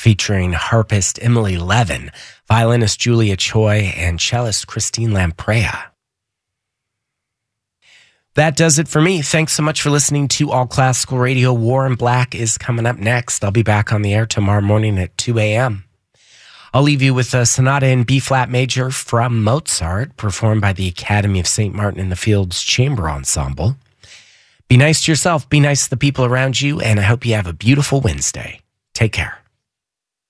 featuring harpist Emily Levin, violinist Julia Choi, and cellist Christine Lamprey. That does it for me. Thanks so much for listening to All Classical Radio. War in Black is coming up next. I'll be back on the air tomorrow morning at 2 a.m. I'll leave you with a sonata in B-flat major from Mozart, performed by the Academy of St. Martin in the Fields Chamber Ensemble. Be nice to yourself, be nice to the people around you, and I hope you have a beautiful Wednesday. Take care.